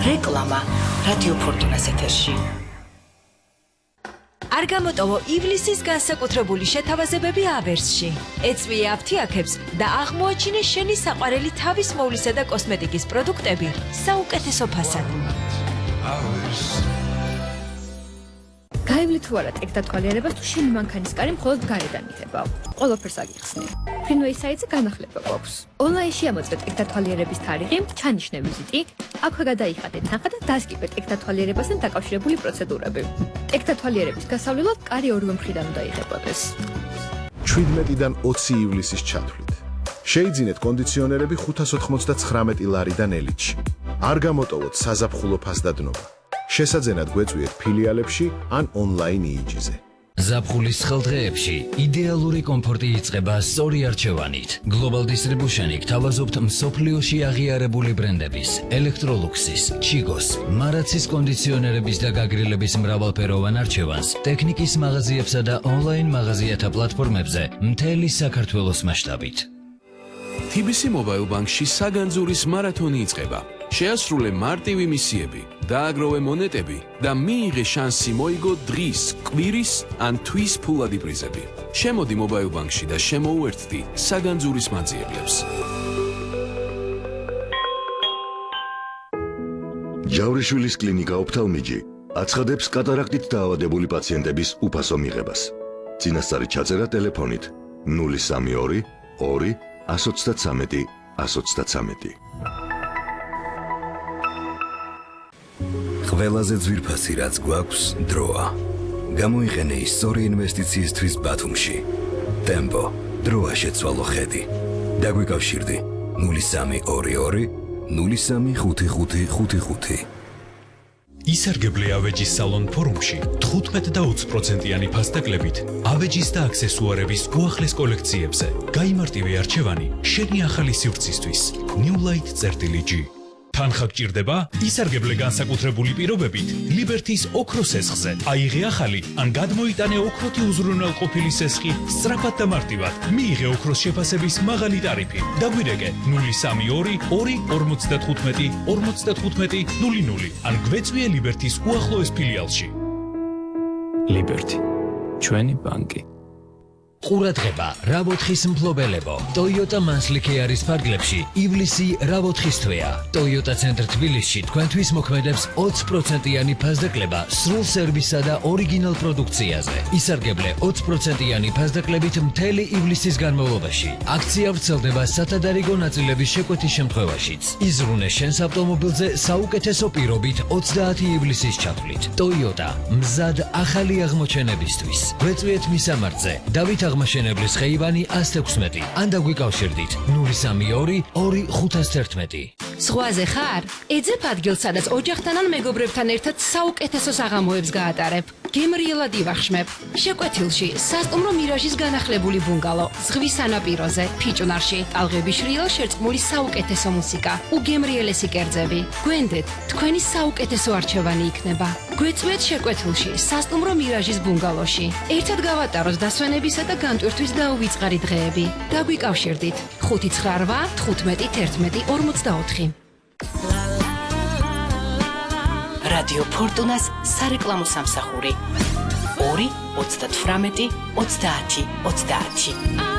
რეკლამა რადიო ფორტუნას ეთერში. არ გამოტოვო ივლისის განსაკუთრებული შეთავაზებები აბერსში. ეწვია აფთიაქებს და აღმოაჩინე შენი საყვარელი თავის მოვლისა და კოსმეტიკის პროდუქტები საუკეთესო ფასად. გაივლი თუ არა ტექდათვალიერებას თუ შენი მანქანის კარი მხოლოდ გარედან იხებაო. ყველაფერს აგიხსნი. Freeway საიტზე განახლება გვაქვს. ონლაინში ამოწმე ტექდათვალიერების თარიღი, ჩანიშნე ვიზიტი, აქვე გადაიხადე თანხა და დასკიპე ტექდათვალიერებასთან დაკავშირებული პროცედურები. ტექდათვალიერების გასავლელად კარი ორივე მხრიდან უნდა იღებოდეს. 17-დან 20 ივლისის ჩათვლით. შეიძინეთ კონდიციონერები 599 ლარიდან ელიტში. არ გამოტოვოთ საზაფხულო ფასდადნობა. შესაძენად გვეწვიეთ ფილიალებში ან ონლაინ იიჯზე. ზაფხულის ხელდღეებში იდეალური კომფორტი იწყება სწორი არჩევანით. Global Distribution-ი გთავაზობთ მსოფლიოში აღიარებული ბრენდების, ელექტროლუქსის, ჩიგოს, მარაცის კონდიციონერების და გაგრილების მრავალფეროვან არჩევანს ტექნიკის მაღაზიებსა და ონლაინ მაღაზიათა პლატფორმებზე მთელი საქართველოს მასშტაბით. TBC Mobile Bank-ში საგანძურის მარათონი იწყება. შეასრულე მარტივი მისიები, დააგროვე მონეტები და მიიღე შანსი მოიგო დღის, კვირის ან თვის ფულადი პრიზები. შემოდი Mobile Bank-ში და შემოუერთდი საგანძურის მაძიებლებს. ჯავრიშვილის კლინიკა ოფთალმიჯი აცხადებს კატარაქტით დაავადებული პაციენტების უფასო მიღებას. წინასწარი ჩაწერა ტელეფონით 032 2 133 133. ყველაზე ძვირფასი რაც გვაქვს დროა. გამოიყენე ის სწორი ინვესტიციისთვის ბათუმში. ტემპო, დროა შეცვალო ხედი. დაგვიკავშირდი 0322 035555. ისარგებლე ავეჯის სალონ ფორუმში 15 და 20%-იანი ფასდაკლებით ავეჯის და აქსესუარების უახლეს კოლექციებზე. გაიმარტივე არჩევანი შენი ახალი სივრცისთვის. Newlight.G. თანხა გჭირდება? ისარგებლე განსაკუთრებული პირობებით ლიბერთის ოქროს სესხზე. აიღე ახალი ან გადმოიტანე ოქროთი უზრუნველყოფილი სესხი სწრაფად და მარტივად. მიიღე ოქროს შეფასების მაღალი ტარიფი. დაგვირეკე 032 2 55 55 00 ან გვეწვიე ლიბერთის უახლოეს ფილიალში. ლიბერთი, ჩვენი ბანკი. ყურადღება, რა ვოთხის მფლობელებო. Toyota Mansli Care-ის ფარგლებში ივლისი რა ვოთხის თვეა. Toyota Center თბილისში თქვენთვის მოქმედებს 20%-იანი ფასდაკლება სრულ სერვისსა და ორიგინალ პროდუქციაზე. ისარგებლე 20%-იანი ფასდაკლებით მთელი ივლისის განმავლობაში. აქცია ვრცელდება სათადარიგო ნაწილების შეკვეთის შემთხვევაშიც. იზრუნე შენს ავტომობილზე საუკეთესო პირობით 30 ივლისის ჩათვლით. Toyota მზად ახალი აღმოჩენებისთვის. გვეწვიეთ მისამართზე. დავით აღმაშენებლის ხეივანი 116 ან დაგვიკავშირდით 032 2 511. ზღვაზე ხარ? ეძებ ადგილს, სადაც ოჯახთან ან მეგობრებთან ერთად საუკეთესო საღამოებს გაატარებ. გემრიელად ივახშმებ. შეკვეთილში სასტუმრო მირაჟის განახლებული ბუნგალო, ზღვის სანაპიროზე, ფიჭვნარში, ტალღების შრიელ შერწყმული საუკეთესო მუსიკა, უგემრიელესი კერძები. გვენდეთ, თქვენი საუკეთესო არჩევანი იქნება. გვეწვიეთ შეკვეთილში სასტუმრო მირაჟის ბუნგალოში. ერთად გავატაროთ დასვენებისა და განტვირთვის დაუვიწყარი დღეები. დაგვიკავშირდით 598 15 11 44. რადიო ფორტუნას სარეკლამო სამსახური 2 38 30 30.